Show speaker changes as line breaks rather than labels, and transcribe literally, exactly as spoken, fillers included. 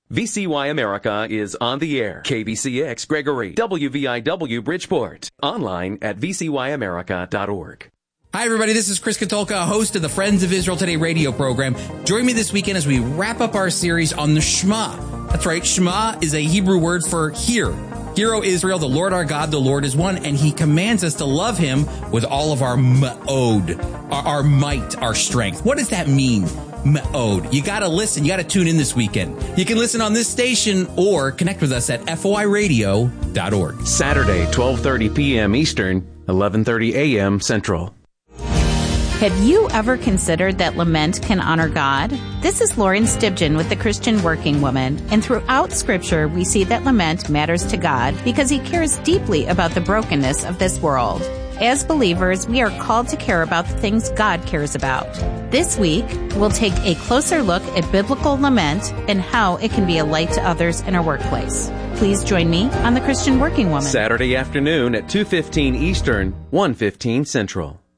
V C Y America is on the air. K B C X Gregory, W V I W Bridgeport. Online at v c y america dot org.
Hi, everybody. This is Chris Katulka, host of the Friends of Israel Today radio program. Join me this weekend as we wrap up our series on the Shema. That's right. Shema is a Hebrew word for hear. Hear, O Israel, the Lord our God, the Lord is one, and he commands us to love him with all of our ma'od, our, our might, our strength. What does that mean? Ma'od. You gotta listen. You gotta tune in this weekend. You can listen on this station or connect with us at f o i radio dot org.
Saturday, twelve thirty p.m. Eastern, eleven thirty a.m. Central.
Have you ever considered that lament can honor God? This is Lauren Stibgen with the Christian Working Woman, and throughout Scripture we see that lament matters to God because he cares deeply about the brokenness of this world. As believers, we are called to care about the things God cares about. This week, we'll take a closer look at biblical lament and how it can be a light to others in our workplace. Please join me on the Christian Working Woman.
Saturday afternoon at two fifteen Eastern, one fifteen Central.